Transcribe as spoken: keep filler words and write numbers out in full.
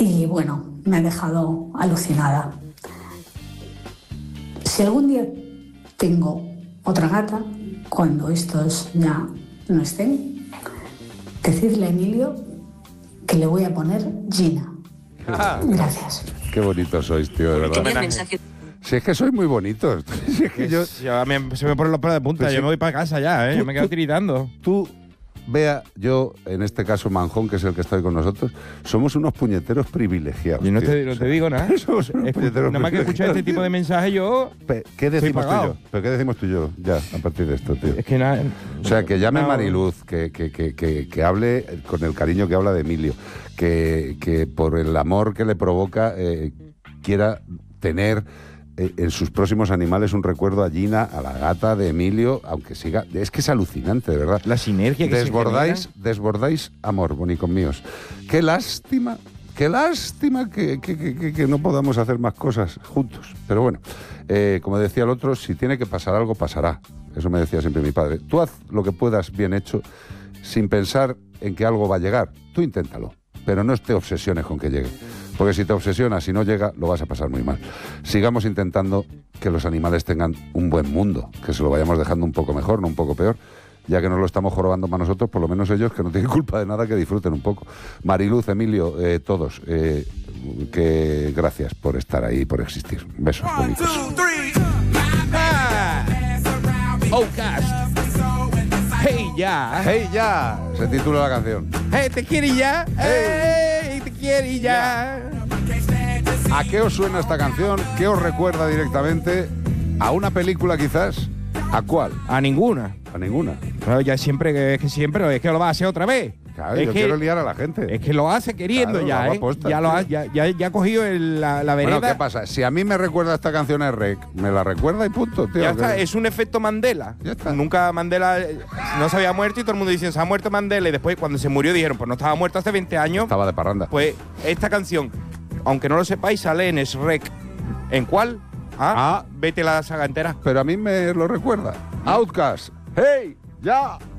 y bueno, me ha dejado alucinada. Si algún día tengo otra gata, cuando estos ya no estén, decidle a Emilio que le voy a poner Gina. Ah. Gracias. Qué bonitos sois, tío, de verdad. Si es que sois muy bonitos. Si es que yo... yo me, se me ponen los pelos de punta. Pues yo sí. me voy para casa ya, ¿eh? Tú, yo me quedo tú, tiritando. Tú, Bea, yo, en este caso Manjón, que es el que está hoy con nosotros, somos unos puñeteros privilegiados. Yo no tío. te, no te digo nada. Somos unos Es- puñeteros nada más que escuchar este tipo de mensajes yo... Pe- ¿Qué decimos tú y pagado. yo? ¿Pero qué decimos tú y yo ya, a partir de esto, tío? Es que nada... O sea, que llame no, Mariluz, que, que, que, que, que hable con el cariño que habla de Emilio, que, que por el amor que le provoca eh, quiera tener eh, en sus próximos animales un recuerdo a Gina, a la gata de Emilio, aunque siga... Es que es alucinante, de verdad. La sinergia que desbordáis, se genera. Desbordáis amor, bonicos míos. Qué lástima, qué lástima que, que, que, que, que no podamos hacer más cosas juntos. Pero bueno, eh, como decía el otro, si tiene que pasar algo, pasará. Eso me decía siempre mi padre. Tú haz lo que puedas bien hecho sin pensar en que algo va a llegar. Tú inténtalo, pero no te obsesiones con que llegue. Porque si te obsesionas y no llega, lo vas a pasar muy mal. Sigamos intentando que los animales tengan un buen mundo, que se lo vayamos dejando un poco mejor, no un poco peor, ya que nos lo estamos jorobando para nosotros, por lo menos ellos, que no tienen culpa de nada, que disfruten un poco. Mariluz, Emilio, eh, todos, eh, que gracias por estar ahí, por existir. Besos bonitos. Ah. Outcast. Hey ya. ¡Hey ya! Se titula la canción. Hey, te quiere ya. Hey, te quiere ya. ¿A qué os suena esta canción? ¿Qué os recuerda directamente? ¿A una película quizás? ¿A cuál? A ninguna. A ninguna. No, ya siempre, es que siempre, es que lo va a hacer otra vez. Claro, es yo que, quiero liar a la gente. Es que lo hace queriendo Claro, lo ya, hago ¿eh? aposta, ya, lo ha, tío. ya, ya, ya ha cogido el- la, la vereda. Bueno, ¿qué pasa? Si a mí me recuerda esta canción a Rec, me la recuerda y punto, tío. Ya que- está, es un efecto Mandela. Ya está. Nunca Mandela eh, no se había muerto y todo el mundo dice, se ha muerto Mandela. Y después, cuando se murió, dijeron, pues no estaba muerto hace veinte años. Estaba de parranda. Pues esta canción, aunque no lo sepáis, sale en Shrek. ¿En cuál? Ah, Ah. vete la saga entera. Pero a mí me lo recuerda. Outcast. ¡Hey! ¡Ya!